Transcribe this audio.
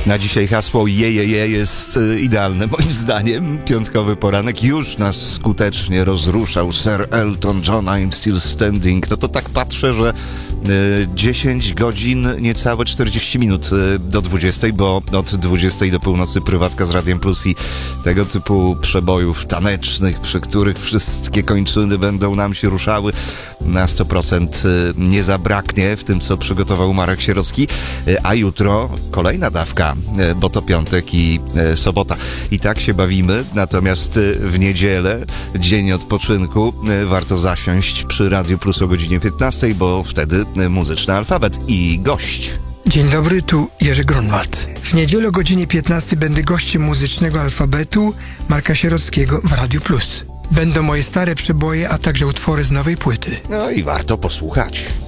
Na dzisiaj hasło jejeje jest idealne moim zdaniem. Piątkowy poranek już nas skutecznie rozruszał. Sir Elton John, I'm Still Standing. No to tak patrzę, że 10 godzin, niecałe 40 minut do 20, bo od 20 do północy prywatka z Radiem Plus i tego typu przebojów tanecznych, przy których wszystkie kończyny będą nam się ruszały. Na 100% nie zabraknie w tym, co przygotował Marek Sierocki, a jutro kolejna dawka, bo to piątek i sobota. I tak się bawimy, natomiast w niedzielę, dzień odpoczynku, warto zasiąść przy Radiu Plus o godzinie 15, bo wtedy muzyczny alfabet i gość. Dzień dobry, tu Jerzy Grunwald. W niedzielę o godzinie 15 będę gościem muzycznego alfabetu Marka Sierockiego w Radiu Plus. Będą moje stare przeboje, a także utwory z nowej płyty. No i warto posłuchać.